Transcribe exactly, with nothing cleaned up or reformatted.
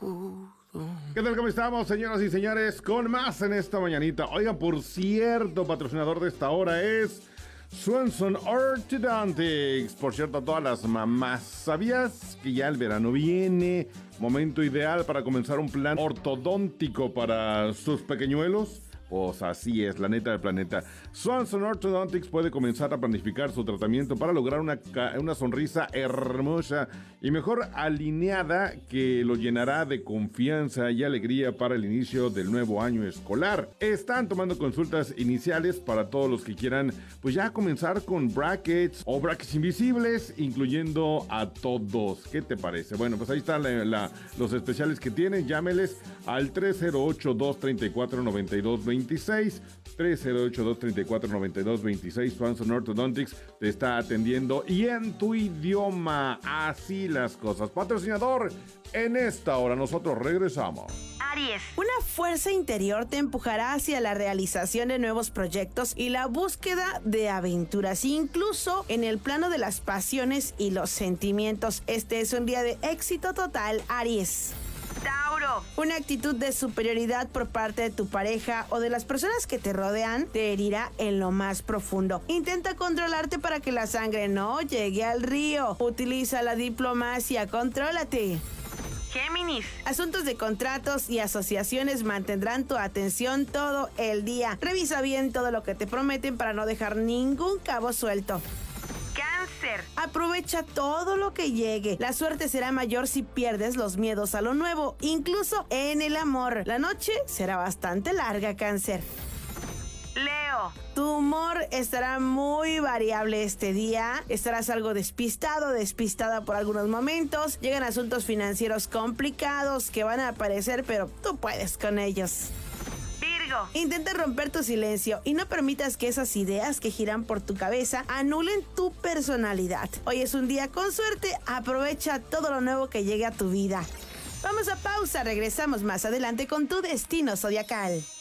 ¿Qué tal? ¿Cómo estamos, señoras y señores? Con más en esta mañanita. Oigan, por cierto, patrocinador de esta hora es Swanson Orthodontics. Por cierto, a todas las mamás, ¿sabías que ya el verano viene? Momento ideal para comenzar un plan ortodóntico para sus pequeñuelos. Pues así es, la neta del planeta. Swanson Orthodontics puede comenzar a planificar su tratamiento para lograr una, una sonrisa hermosa y mejor alineada que lo llenará de confianza y alegría para el inicio del nuevo año escolar. Están tomando consultas iniciales para todos los que quieran, pues ya comenzar con brackets o brackets invisibles, incluyendo a todos. ¿Qué te parece? Bueno, pues ahí están la, la, los especiales que tienen. Llámeles al tres cero ocho, dos tres cuatro, nueve dos dos seis, tres cero ocho, dos tres cuatro, nueve dos dos seis. Swanson Orthodontics te está atendiendo y en tu idioma. Así las cosas. Patrocinador, en esta hora nosotros regresamos. Aries. Una fuerza interior te empujará hacia la realización de nuevos proyectos y la búsqueda de aventuras, incluso en el plano de las pasiones y los sentimientos. Este es un día de éxito total, Aries. Tauro. Una actitud de superioridad por parte de tu pareja o de las personas que te rodean te herirá en lo más profundo. Intenta controlarte para que la sangre no llegue al río. Utiliza la diplomacia, contrólate. Géminis. Asuntos de contratos y asociaciones mantendrán tu atención todo el día. Revisa bien todo lo que te prometen para no dejar ningún cabo suelto. Cáncer. Aprovecha todo lo que llegue. La suerte será mayor si pierdes los miedos a lo nuevo, incluso en el amor. La noche será bastante larga, Cáncer. Leo. Tu humor estará muy variable este día. Estarás algo despistado, despistada por algunos momentos. Llegan asuntos financieros complicados que van a aparecer, pero tú puedes con ellos. Virgo. Intenta romper tu silencio y no permitas que esas ideas que giran por tu cabeza anulen tu personalidad. Hoy es un día con suerte, aprovecha todo lo nuevo que llegue a tu vida. Vamos a pausa, regresamos más adelante con tu destino zodiacal.